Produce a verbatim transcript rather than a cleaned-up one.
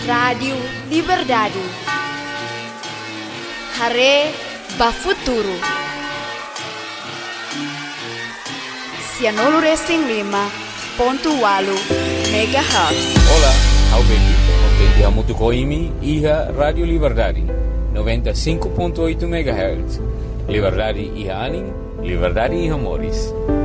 Rádio Liberdade. Hare Bafuturo. ciento lima ponto oito megahertz. Olá, ao baby. Contente a Mutucoimi e a Rádio Liberdade. noventa e cinco ponto oito megahertz. Liberdade e Anim, Liberdade e Amores.